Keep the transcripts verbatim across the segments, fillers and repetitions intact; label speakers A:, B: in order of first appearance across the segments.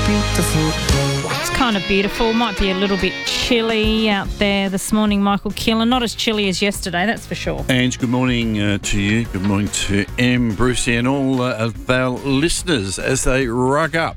A: beautiful.
B: It's kind of beautiful. Might be a little bit chilly out there this morning, Michael Keelan. Not as chilly as yesterday, that's for sure.
C: Ange, good morning uh, to you. Good morning to M, Brucey, and all uh, of our listeners as they rug up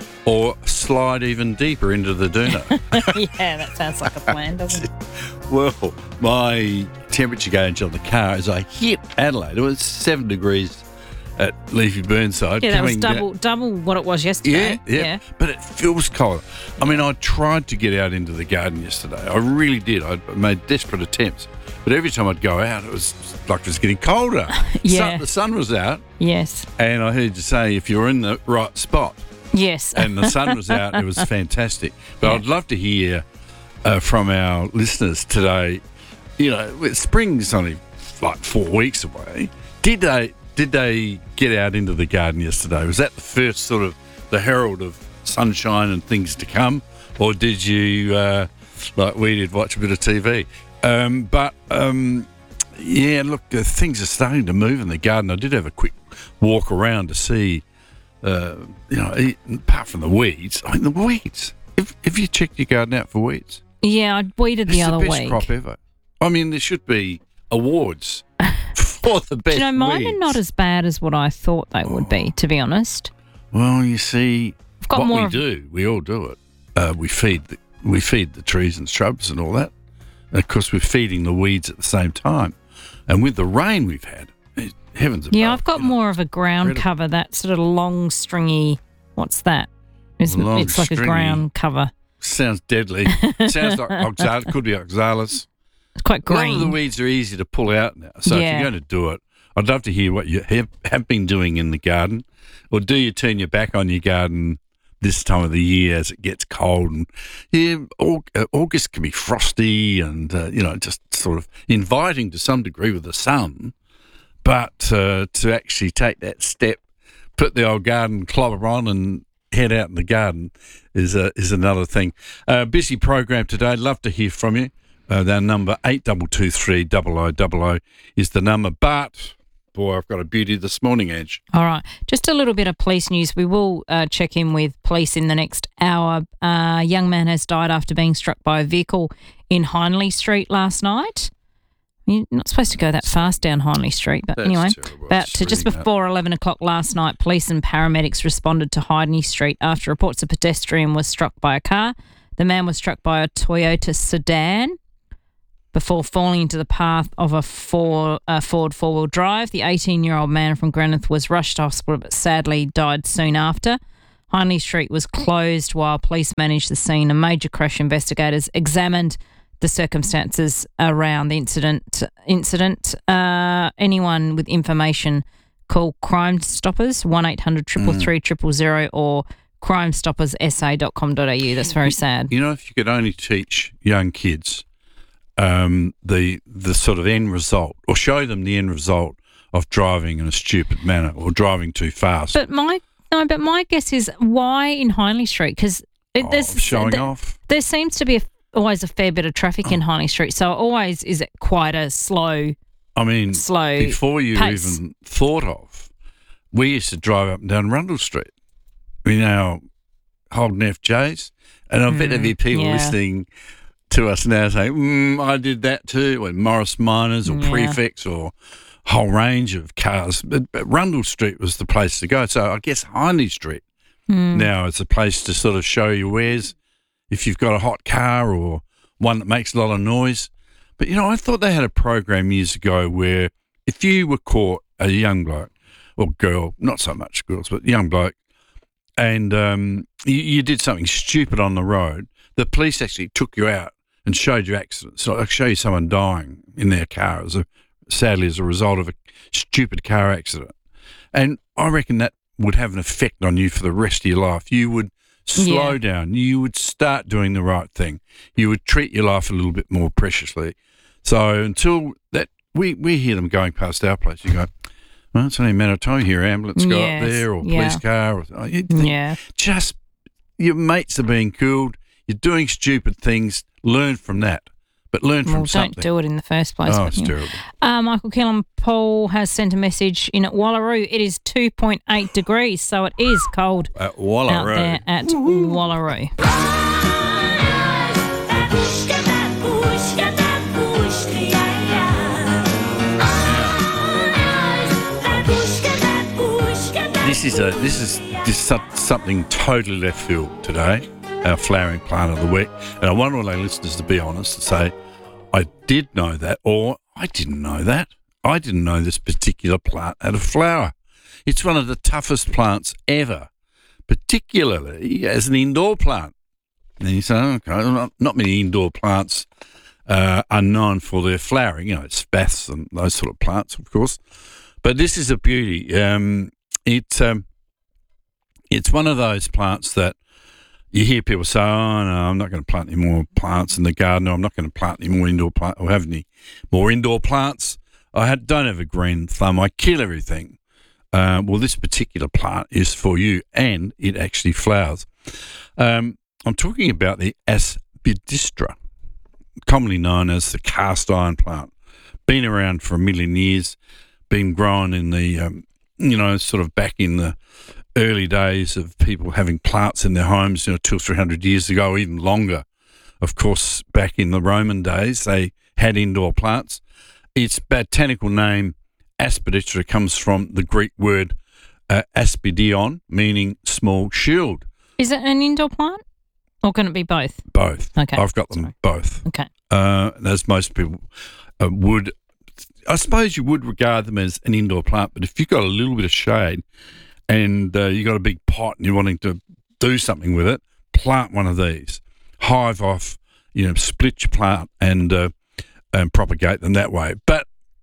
C: or slide even deeper into the doona.
B: Yeah, that sounds like a plan, doesn't it?
C: Well, my temperature gauge on the car as I hit Adelaide, it was seven degrees at Leafy Burnside.
B: Yeah, that was
C: coming
B: double
C: down.
B: double what it was yesterday.
C: Yeah, yeah, But it feels cold. I mean, I tried to get out into the garden yesterday. I really did. I made desperate attempts. But every time I'd go out, it was like it was getting colder.
B: Yeah.
C: Sun, the sun was out.
B: Yes.
C: And I heard you say if you're in the right spot
B: Yes.
C: and the sun was out, it was fantastic. But
B: Yeah.
C: I'd love to hear uh, from our listeners today, you know, spring's only like four weeks away. Did they... Did they get out into the garden yesterday? Was that the first sort of the herald of sunshine and things to come? Or did you, uh, like we did, watch a bit of T V? Um, but, um, yeah, look, uh, things are starting to move in the garden. I did have a quick walk around to see, uh, you know, apart from the weeds, I mean, the weeds. Have, have you checked your garden out for weeds?
B: Yeah, I weeded the
C: it's
B: other
C: the best
B: week.
C: crop ever. I mean, there should be awards for the best
B: Do you know, mine
C: weeds.
B: are not as bad as what I thought they would be, to be honest.
C: Well, you see,
B: I've got
C: what
B: more
C: we
B: of-
C: do, we all do it. Uh, we feed the, we feed the trees and shrubs and all that. And of course, we're feeding the weeds at the same time. And with the rain we've had, eh, heavens above.
B: Yeah, I've got
C: you know,
B: more of a ground
C: incredible.
B: cover, that sort of long, stringy, what's that? It's,
C: Long,
B: it's like a
C: stringy-
B: ground cover.
C: Sounds deadly. Sounds like oxalis. Could be oxalis.
B: It's quite
C: A lot of the
B: green.
C: weeds are easy to pull out now. So if
B: Yeah.
C: you're going to do it, I'd love to hear what you have, have been doing in the garden. Or do you turn your back on your garden this time of the year as it gets cold? And yeah, Au- uh, August can be frosty and, uh, you know, just sort of inviting to some degree with the sun. But uh, to actually take that step, put the old garden clobber on and head out in the garden is uh, is another thing. Uh, busy program today. Love to hear from you. Uh, our number eight two two three double oh double oh is the number. But boy, I've got a beauty this morning, Edge.
B: All right. Just a little bit of police news. We will uh, check in with police in the next hour. Uh, a young man has died after being struck by a vehicle in Hindley Street last night. You're not supposed to go that fast down Hindley Street, but
C: That's
B: anyway,
C: terrible. I
B: about
C: was
B: to just
C: reading that.
B: before eleven o'clock last night, police and paramedics responded to Hindley Street after reports a pedestrian was struck by a car. The man was struck by a Toyota sedan before falling into the path of a Ford, uh, Ford four-wheel drive. The eighteen-year-old man from Granith was rushed to hospital but sadly died soon after. Hindley Street was closed while police managed the scene. And major crash investigators examined the circumstances around the incident. Incident. Uh, anyone with information, call Crime Stoppers, one eight hundred three three three zero zero zero or crime stoppers s a dot com dot a u. That's very sad.
C: You know, if you could only teach young kids um, the the sort of end result, or show them the end result of driving in a stupid manner or driving too fast.
B: But my no, but my guess is why in Hindley Street? Because
C: Oh,
B: there's
C: showing
B: th-
C: off.
B: There seems to be a, always a fair bit of traffic in Hindley Street, so always is it quite a slow.
C: I mean,
B: slow
C: before you
B: pace.
C: even thought of, we used to drive up and down Rundle Street. We now holding F Js, and I bet there'd be people
B: yeah.
C: listening to us now saying, mm, I did that too, or Morris Minors or
B: Yeah.
C: Prefects or a whole range of cars. But, but Rundle Street was the place to go. So I guess Hindley Street now is a place to sort of show your wares if you've got a hot car or one that makes a lot of noise. But, you know, I thought they had a program years ago where if you were caught, a young bloke or girl, not so much girls, but young bloke, and um, you, you did something stupid on the road, the police actually took you out and showed you accidents. So I'll show you someone dying in their car, as a, sadly as a result of a stupid car accident. And I reckon that would have an effect on you for the rest of your life. You would slow
B: Yeah.
C: down. You would start doing the right thing. You would treat your life a little bit more preciously. So until that, we, we hear them going past our place. You go, well, it's only a matter of time. Here, ambulance go
B: Yes,
C: up there, or
B: yeah.
C: police car. Or, oh, you think,
B: Yeah.
C: just your mates are being killed. You're doing stupid things. Learn from that. but learn from
B: Well,
C: something.
B: don't do it in the first place.
C: Oh,
B: but,
C: it's
B: you know.
C: terrible.
B: Uh, Michael Killen Paul has sent a message in at Wallaroo. It is two point eight degrees, so it is cold
C: At
B: out
C: Wallaroo.
B: there at Wallaroo.
C: This is a this is this is some- something totally left field today. Our flowering plant of the week, and I want all our listeners to be honest and say, I did know that, or I didn't know that. I didn't know this particular plant had a flower. It's one of the toughest plants ever, particularly as an indoor plant. And you say, okay, not, not many indoor plants uh, are known for their flowering. You know, it's baths and those sort of plants, of course. But this is a beauty. Um, it, um, it's one of those plants that you hear people say, oh, no, I'm not going to plant any more plants in the garden, or I'm not going to plant any more indoor plants, or have any more indoor plants. I had, don't have a green thumb. I kill everything. Uh, well, this particular plant is for you, and it actually flowers. Um, I'm talking about the Aspidistra, commonly known as the cast iron plant. Been around for a million years, been grown in the, um, you know, sort of back in the early days of people having plants in their homes, you know, two or three hundred years ago, even longer. Of course, back in the Roman days, they had indoor plants. Its botanical name, Aspidistra, comes from the Greek word uh, aspidion, meaning small shield.
B: Is it an indoor plant, or can it be both?
C: Both.
B: Okay.
C: I've got them
B: Sorry.
C: both.
B: Okay.
C: Uh, as most people uh, would, I suppose you would regard them as an indoor plant, but if you've got a little bit of shade and uh, you've got a big pot and you're wanting to do something with it, plant one of these. Hive off, you know, split your plant and uh, and propagate them that way. But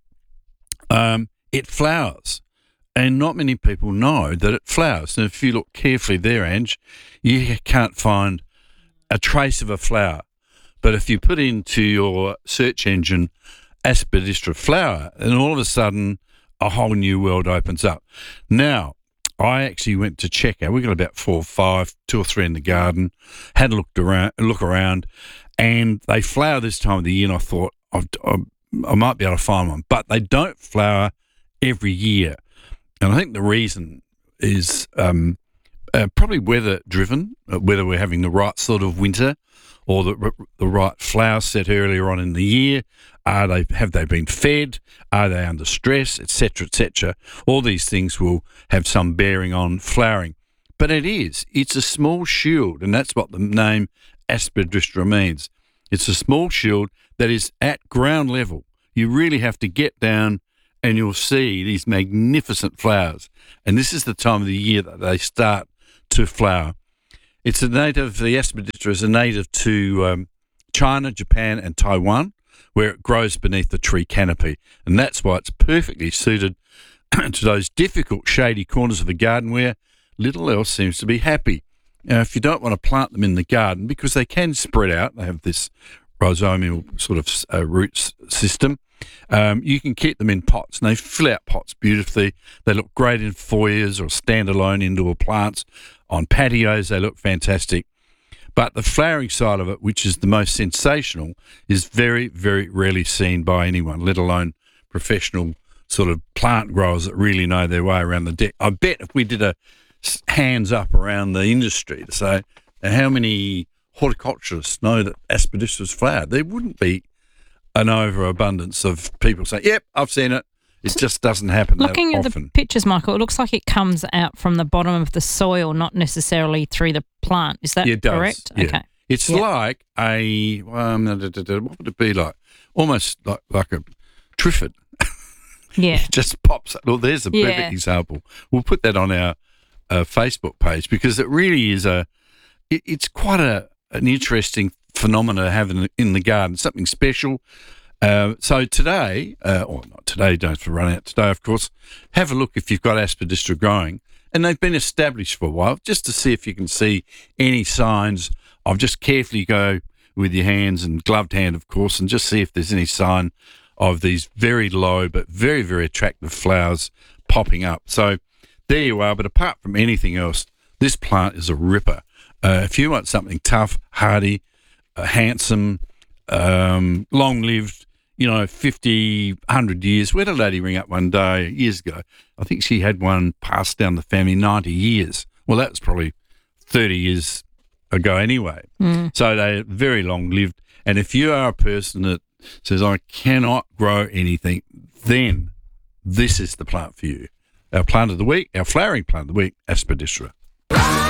C: um, it flowers, and not many people know that it flowers. And if you look carefully there, Ange, you can't find a trace of a flower. But if you put into your search engine Aspidistra flower, then all of a sudden a whole new world opens up. Now, I actually went to check out. We got about four or five, two or three in the garden. Had a looked around, look around, and they flower this time of the year. And I thought I've, I, I might be able to find one, but they don't flower every year. And I think the reason is um, uh, probably weather driven. Uh, whether we're having the right sort of winter or the the right flower set earlier on in the year. Are they have they been fed? Are they under stress, et cetera, et cetera? All these things will have some bearing on flowering. But it is. It's a small shield, and that's what the name Aspidistra means. It's a small shield that is at ground level. You really have to get down and you'll see these magnificent flowers. And this is the time of the year that they start to flower. It's a native, the Aspidistra is a native to um, China, Japan, and Taiwan, where it grows beneath the tree canopy. And that's why it's perfectly suited to those difficult shady corners of the garden where little else seems to be happy. Now, if you don't want to plant them in the garden, because they can spread out, they have this rhizomial sort of uh, roots system, um, you can keep them in pots, and they fill out pots beautifully. They look great in foyers or standalone indoor plants. On patios, they look fantastic. But the flowering side of it, which is the most sensational, is very, very rarely seen by anyone, let alone professional sort of plant growers that really know their way around the deck. I bet if we did a hands up around the industry to say, now how many horticulturists know that Aspidistra's flowered, there wouldn't be an overabundance of people saying, yep, I've seen it. It just doesn't happen
B: Looking
C: that
B: at
C: often.
B: the pictures, Michael, it looks like it comes out from the bottom of the soil, not necessarily through the plant. Is that
C: Yeah, it does,
B: correct?
C: yeah.
B: Okay.
C: It's
B: Yeah.
C: like a, um, what would it be like? Almost like, like a triffid.
B: Yeah.
C: It just pops up. Well, there's a perfect
B: Yeah.
C: example. We'll put that on our uh, Facebook page because it really is a, it, it's quite a an interesting phenomena to have in, in the garden, something special. Uh, so today, uh, or not today, don't have to run out today, of course, have a look if you've got Aspidistra growing. And they've been established for a while, just to see if you can see any signs of just carefully go with your hands and gloved hand, of course, and just see if there's any sign of these very low but very, very attractive flowers popping up. So there you are. But apart from anything else, this plant is a ripper. Uh, if you want something tough, hardy, uh, handsome, um, long lived, you know, fifty, one hundred years. We had a lady ring up one day years ago. I think she had one passed down the family ninety years. Well, that was probably thirty years ago anyway.
B: Mm.
C: So they're very long lived. And if you are a person that says, I cannot grow anything, then this is the plant for you. Our plant of the week, our flowering plant of the week, Aspidistra.